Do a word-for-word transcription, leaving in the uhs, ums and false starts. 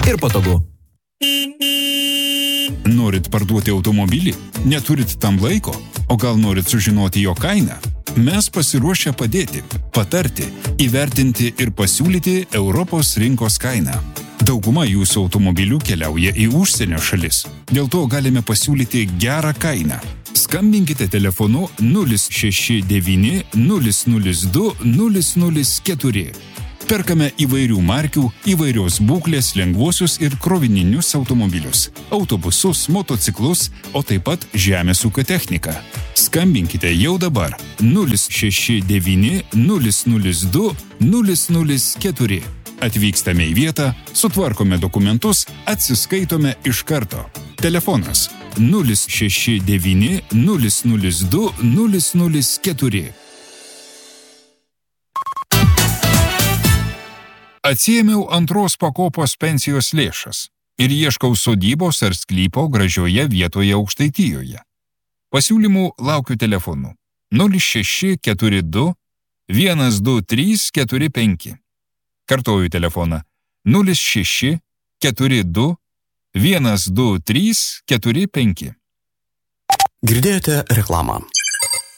ir patogu. Norit parduoti automobilį? Neturit tam laiko? O gal norit sužinoti jo kainą? Mes pasiruošę padėti, patarti, įvertinti ir pasiūlyti Europos rinkos kainą. Dauguma jūsų automobilių keliauja į užsienio šalis. Dėl to galime pasiūlyti gerą kainą. Skambinkite telefonu nulis šeši devyni nulis nulis du nulis nulis keturi. Perkame įvairių markių, įvairios būklės lengvuosius ir krovininius automobilius, autobusus, motociklus, o taip pat žemės ūkio techniką. Skambinkite jau dabar nulis šeši devyni nulis nulis du nulis nulis keturi. Atvykstame į vietą, sutvarkome dokumentus, atsiskaitome iš karto. Telefonas nulis šeši devyni nulis nulis du nulis nulis keturi. Atsiėmiau antros pakopos pensijos lėšas ir ieškau sodybos ar sklypo gražioje vietoje Aukštaitijoje. Pasiūlymų laukiu telefonu nulis šeši keturi du vienas du trys keturi penki. Kartoju telefoną nulis šeši keturi du vienas du trys keturi penki. Girdėjote reklamą.